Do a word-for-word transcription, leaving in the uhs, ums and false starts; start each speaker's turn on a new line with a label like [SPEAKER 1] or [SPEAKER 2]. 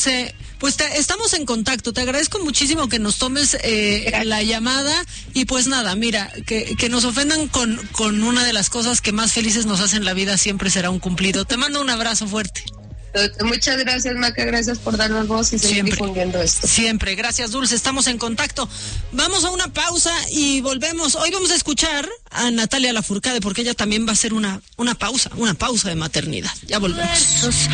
[SPEAKER 1] Sí, pues te, estamos en contacto. Te agradezco muchísimo que nos tomes eh, la llamada y pues nada, mira, que, que nos ofendan con, con una de las cosas que más felices nos hacen la vida siempre será un cumplido. Te mando un abrazo fuerte.
[SPEAKER 2] Muchas gracias, Maca, gracias por darnos voz y seguir
[SPEAKER 1] Siempre,
[SPEAKER 2] difundiendo esto.
[SPEAKER 1] Siempre, gracias, Dulce, estamos en contacto. Vamos a una pausa y volvemos. Hoy vamos a escuchar a Natalia Lafourcade porque ella también va a hacer una, una pausa, una pausa de maternidad. Ya volvemos.